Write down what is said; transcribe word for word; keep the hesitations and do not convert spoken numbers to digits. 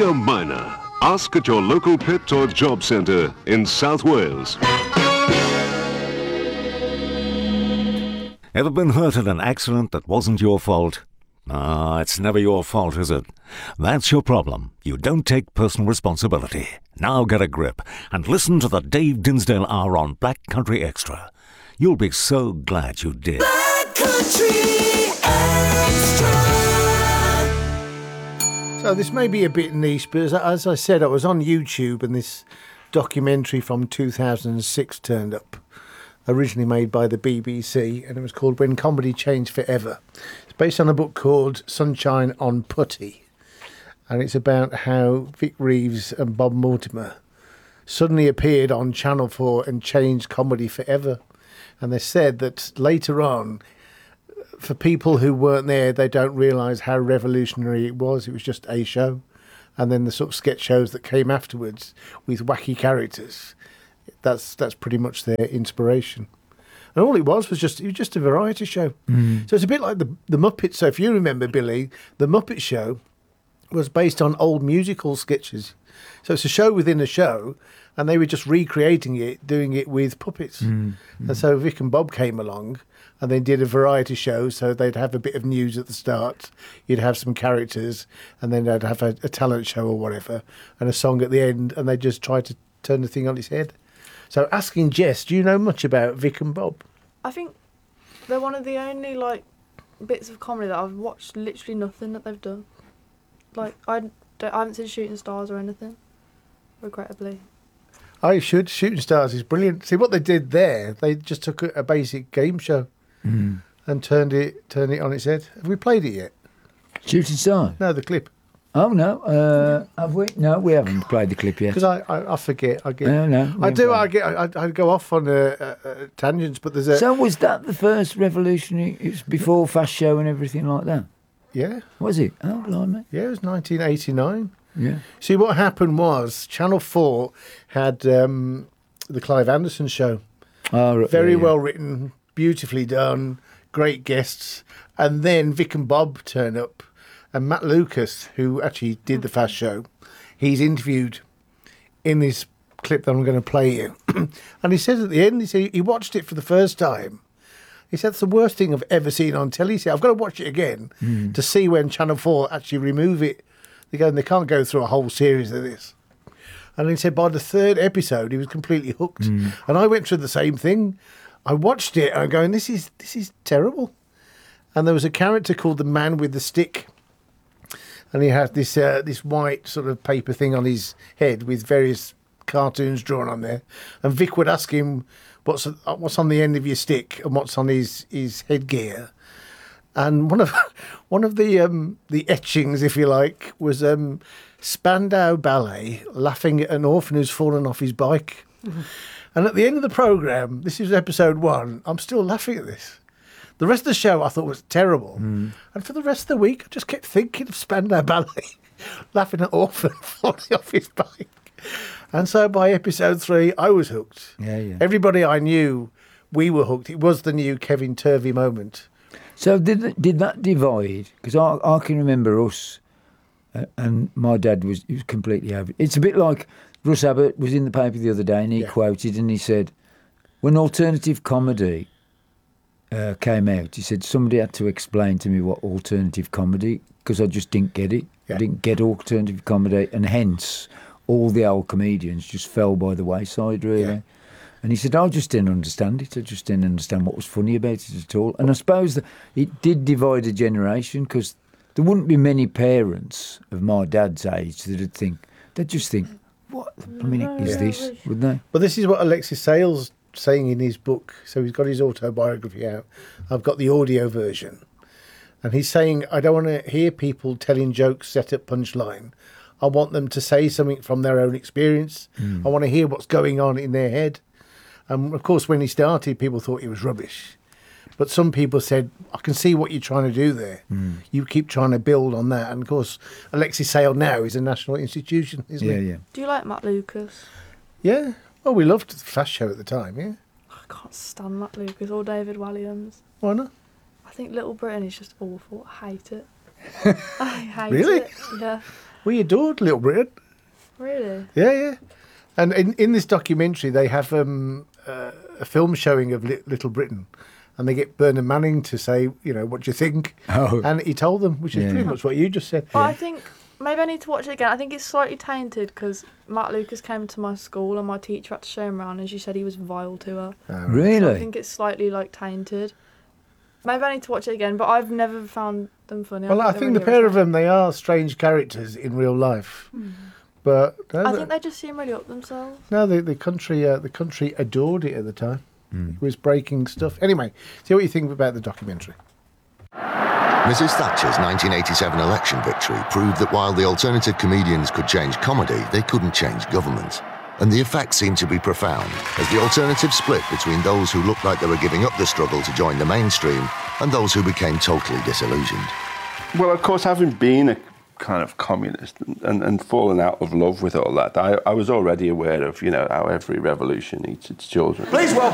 a miner? Ask at your local pit or job centre in South Wales. Ever been hurt in an accident that wasn't your fault? Ah, it's never your fault, is it? That's your problem. You don't take personal responsibility. Now get a grip and listen to the Dave Dinsdale Hour on Black Country Extra. You'll be so glad you did. Black Country Extra. So this may be a bit niche, but as, as I said, I was on YouTube and this documentary from two thousand six turned up, originally made by the B B C, and it was called When Comedy Changed Forever. It's based on a book called Sunshine on Putty, and it's about how Vic Reeves and Bob Mortimer suddenly appeared on Channel four and changed comedy forever. And they said that later on, for people who weren't there, they don't realise how revolutionary it was. It was just a show. And then the sort of sketch shows that came afterwards with wacky characters, that's that's pretty much their inspiration. And all it was was just it was just a variety show. Mm. So it's a bit like the the Muppets. So if you remember, Billy, the Muppet Show was based on old musical sketches. So it's a show within a show, and they were just recreating it, doing it with puppets. Mm. And so Vic and Bob came along and they did a variety show. So they'd have a bit of news at the start, you'd have some characters, and then they'd have a, a talent show or whatever, and a song at the end, and they just tried to turn the thing on its head. So asking Jess, do you know much about Vic and Bob? I think they're one of the only like bits of comedy that I've watched literally nothing that they've done. Like I, don't, I haven't seen Shooting Stars or anything, regrettably. I should. Shooting Stars is brilliant. See what they did there? They just took a, a basic game show mm. and turned it turned it on its head. Have we played it yet? Shooting Stars? No, the clip. Oh no, uh, have we? No, we haven't played the clip yet. Because I, I, I forget. I get. No, no, I do. I get. I, I go off on uh, uh, tangents, but there's a. So was that the first revolutionary? It was before Fast Show and everything like that. Yeah. Was it? Oh, blimey. Yeah, it was nineteen eighty-nine. Yeah. See, what happened was Channel four had um, the Clive Anderson show. Oh, very yeah, yeah. well written, beautifully done, great guests, and then Vic and Bob turn up. And Matt Lucas, who actually did the Fast Show, he's interviewed in this clip that I'm going to play you. And he says at the end, he said he watched it for the first time. He said, it's the worst thing I've ever seen on telly. He said, I've got to watch it again mm. to see when Channel four actually remove it. They go, and they can't go through a whole series of this. And he said by the third episode, he was completely hooked. Mm. And I went through the same thing. I watched it and I'm going, this is this is terrible. And there was a character called the Man with the Stick. And he had this uh, this white sort of paper thing on his head with various cartoons drawn on there. And Vic would ask him, what's what's on the end of your stick and what's on his, his headgear. And one of one of the um, the etchings, if you like, was um, Spandau Ballet laughing at an orphan who's fallen off his bike. Mm-hmm. And at the end of the programme, this is episode one, I'm still laughing at this. The rest of the show I thought was terrible. Mm. And for the rest of the week, I just kept thinking of Spandau Ballet, laughing at orphan falling off his bike. And so by episode three, I was hooked. Yeah, yeah. Everybody I knew, we were hooked. It was the new Kevin Turvey moment. So did did that divide? Because I, I can remember us, uh, and my dad was, he was completely over it. It's a bit like Russ Abbott was in the paper the other day and he yeah. quoted and he said, when alternative comedy Uh, came out, he said somebody had to explain to me what alternative comedy, because I just didn't get it. Yeah. I didn't get alternative comedy, and hence all the old comedians just fell by the wayside, really. Yeah. And he said, I just didn't understand it. I just didn't understand what was funny about it at all. And I suppose that it did divide a generation, because there wouldn't be many parents of my dad's age that would think, they'd just think, what the minute is this, wouldn't they? Well, this is what Alexis Sales saying in his book. So he's got his autobiography out. I've got the audio version. And he's saying, I don't want to hear people telling jokes set up punchline. I want them to say something from their own experience. Mm. I want to hear what's going on in their head. And of course, when he started, people thought it was rubbish. But some people said, I can see what you're trying to do there. Mm. You keep trying to build on that. And of course, Alexis Sale now is a national institution, isn't yeah, he? Yeah. Do you like Matt Lucas? Yeah. Well, we loved the Fast Show at the time, yeah. I can't stand Matt Lucas or David Walliams. Why not? I think Little Britain is just awful. I hate it. I hate really? it. Yeah. We adored Little Britain. Really? Yeah, yeah. And in, in this documentary, they have um, uh, a film showing of Li- Little Britain, and they get Bernard Manning to say, you know, what do you think? Oh. And he told them, which is Yeah. pretty much what you just said. But I think maybe I need to watch it again. I think it's slightly tainted because Matt Lucas came to my school and my teacher had to show him around, and she said he was vile to her. Um, So I Really? think it's slightly like tainted. Maybe I need to watch it again, but I've never found them funny. well, I they're think the really pair of original. them, they are strange characters in real life. But no, I the- think they just seem really up themselves. no, the, the country, uh, the country adored it at the time. It was breaking stuff. Anyway, see what you think about the documentary. Missus Thatcher's nineteen eighty-seven election victory proved that while the alternative comedians could change comedy, they couldn't change government. And the effect seemed to be profound, as the alternative split between those who looked like they were giving up the struggle to join the mainstream and those who became totally disillusioned. Well, of course, having been a kind of communist and, and, and fallen out of love with all that, I, I was already aware of, you know, how every revolution eats its children. Please welcome